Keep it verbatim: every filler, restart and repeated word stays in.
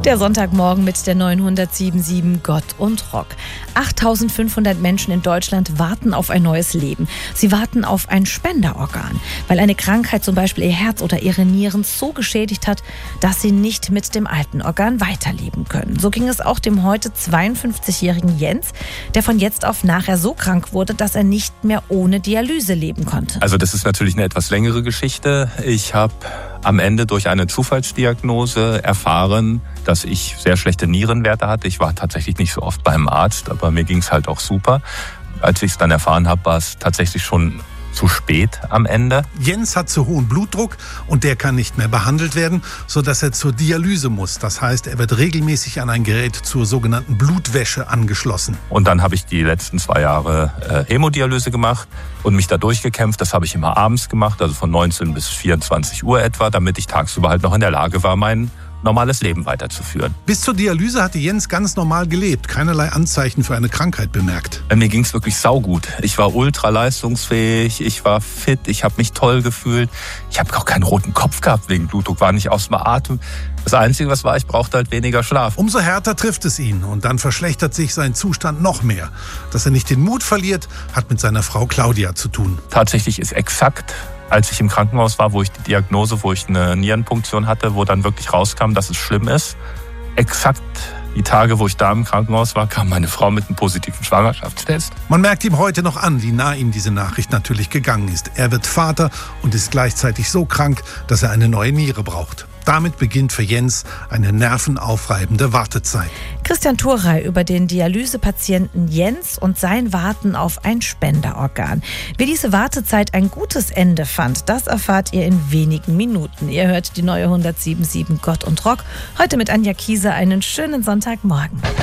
Der Sonntagmorgen mit der neunhundertsiebenundsiebzig Gott und Rock. achttausendfünfhundert Menschen in Deutschland warten auf ein neues Leben. Sie warten auf ein Spenderorgan, weil eine Krankheit zum Beispiel ihr Herz oder ihre Nieren so geschädigt hat, dass sie nicht mit dem alten Organ weiterleben können. So ging es auch dem heute zweiundfünfzigjährigen Jens, der von jetzt auf nachher so krank wurde, dass er nicht mehr ohne Dialyse leben konnte. Also das ist natürlich eine etwas längere Geschichte. Ich habe am Ende durch eine Zufallsdiagnose erfahren, dass ich sehr schlechte Nierenwerte hatte. Ich war tatsächlich nicht so oft beim Arzt, aber mir ging es halt auch super. Als ich es dann erfahren habe, war es tatsächlich schon zu spät am Ende. Jens hat zu hohen Blutdruck und der kann nicht mehr behandelt werden, sodass er zur Dialyse muss. Das heißt, er wird regelmäßig an ein Gerät zur sogenannten Blutwäsche angeschlossen. Und dann habe ich die letzten zwei Jahre äh, Hämodialyse gemacht und mich da durchgekämpft. Das habe ich immer abends gemacht, also von neunzehn bis vierundzwanzig Uhr etwa, damit ich tagsüber halt noch in der Lage war, mein normales Leben weiterzuführen. Bis zur Dialyse hatte Jens ganz normal gelebt, keinerlei Anzeichen für eine Krankheit bemerkt. Mir ging es wirklich saugut. Ich war ultra leistungsfähig, ich war fit, ich habe mich toll gefühlt. Ich habe auch keinen roten Kopf gehabt wegen Blutdruck, war nicht aus dem Atem. Das Einzige, was war, ich brauchte halt weniger Schlaf. Umso härter trifft es ihn und dann verschlechtert sich sein Zustand noch mehr. Dass er nicht den Mut verliert, hat mit seiner Frau Claudia zu tun. Tatsächlich ist exakt, als ich im Krankenhaus war, wo ich die Diagnose, wo ich eine Nierenpunktion hatte, wo dann wirklich rauskam, dass es schlimm ist, exakt die Tage, wo ich da im Krankenhaus war, kam meine Frau mit einem positiven Schwangerschaftstest. Man merkt ihm heute noch an, wie nah ihm diese Nachricht natürlich gegangen ist. Er wird Vater und ist gleichzeitig so krank, dass er eine neue Niere braucht. Damit beginnt für Jens eine nervenaufreibende Wartezeit. Christian Thorey über den Dialysepatienten Jens und sein Warten auf ein Spenderorgan. Wie diese Wartezeit ein gutes Ende fand, das erfahrt ihr in wenigen Minuten. Ihr hört die neue hundertsiebenundsiebzig Gott und Rock. Heute mit Anja Kieser. Einen schönen Sonntagmorgen.